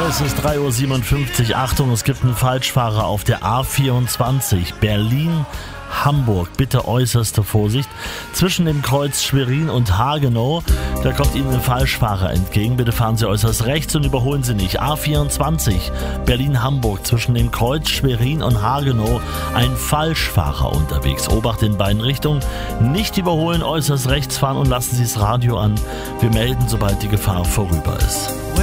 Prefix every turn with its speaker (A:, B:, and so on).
A: es ist 3:57 Uhr. Achtung, es gibt einen Falschfahrer auf der A24 Berlin-Hamburg. Bitte äußerste Vorsicht. Zwischen dem Kreuz Schwerin und Hagenow, da kommt Ihnen ein Falschfahrer entgegen. Bitte fahren Sie äußerst rechts und überholen Sie nicht. A24 Berlin-Hamburg, zwischen dem Kreuz Schwerin und Hagenow, ein Falschfahrer unterwegs. Obacht in beiden Richtungen. Nicht überholen, äußerst rechts fahren und lassen Sie das Radio an. Wir melden, sobald die Gefahr vorüber ist.